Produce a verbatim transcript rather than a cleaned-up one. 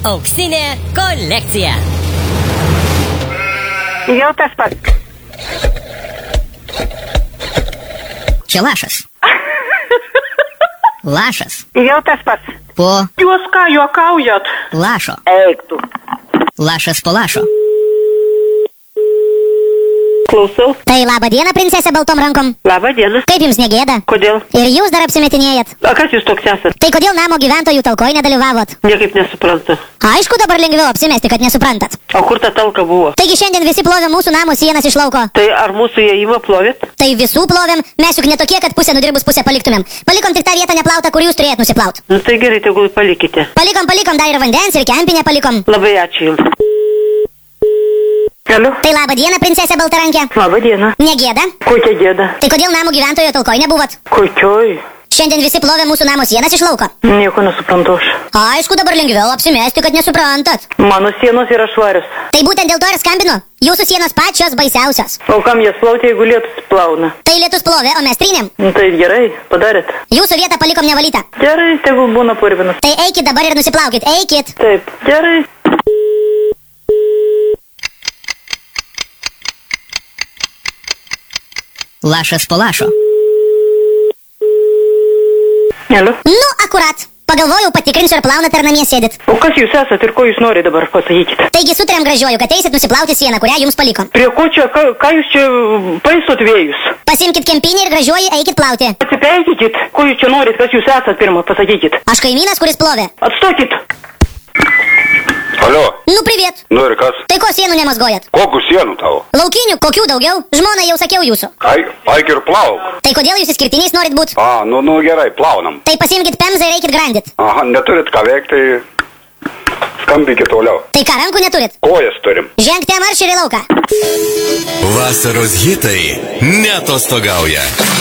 Auksinė kolekcija. Jau tas pats. Čia lašas. Lašas. Jau tas pats. Po Jūs ką juokaujat? lašo. Eik tu. Lašas po lašo. Klausau. Tai labą dieną, princesė baltom rankom. Labą dieną. Kaip jums negėda? Kodėl? Ir jūs dar apsimetinėjat. A kas jūs toks esat? Tai kodėl namo gyventojų talkoj nedalyvavot? Niekaip nesuprantu. Aišku, dabar lengviau apsimesti, kad nesuprantat. O kur ta talka buvo? Taigi šiandien visi plovė mūsų namo sienas iš lauko. Tai ar mūsų įėjimą plovėt? Tai visų plovėm, mes juk netokie, kad pusę nudirbus pusę paliktumėm. Palikom tik tą vietą neplautą, kur jūs turėjot nusiplaut. Nu tai gerai, tegul palikite. Palikom, palikom, dar ir vandens, ir kempinę palikom. Labai ačiū jums. Galiu? Tai labą dieną, princesė baltarankė. Labą dieną. Negėda? Kokia gėda? Tai kodėl namo gyventojo talkoj nebuvot? Kokioj? Šiandien visi plovė mūsų namo sienas iš lauko. Nieko nesuprantu aš. Aišku, dabar lengviau apsimesti, kad nesuprantat. Mano sienos yra švarios. Tai būtent dėl to ir skambinu. Jūsų sienos pačios baisiausios. O kam jas plauti, jeigu lietus plauna? Tai lietus plovė, o mes trynėm. Nu tai gerai, padarėt. Jūsų vietą palikom nevalytą. Gerai, tegul būna purvinas. Tai eikit dabar ir nusiplaukit, eikit. Taip, gerai. Lašas po lašo. Galiu? Nu, akurat. Pagalvojau, patikrinsiu, ar plaunat ar namie sėdit. O kas jūs esat ir ko jūs norite dabar pasakykite? Taigi sutarėm gražiuoju, kad eisit nusiplauti sieną, kurią jums palikom. Prie ko čia, ką, ką jūs čia paisot vėjus? Pasimkit kempinį ir gražiuoju eikit plauti. Atsipeikykit, ko jūs čia norit, kas jūs esat pirmą, pasakykit. Aš kaimynas, kuris plovė. Atstokit. Alio, Nu, priviet. nu ir kas? Tai ko sienų nemazgojat? Kokių sienų tavo? Laukinių, kokių daugiau? Žmona jau sakiau jūsų. Ai, aik ir plauk. Tai kodėl jūs išskirtiniais norit būt? A, nu, nu gerai, plaunam. Tai pasimkit pemzą ir eikit grandyt. Aha, neturit ką veikti, tai skambykit toliau. Tai ką, rankų neturit? Kojas turim. Žengte marš ir į lauką. Vasaros hitai neatostogauja.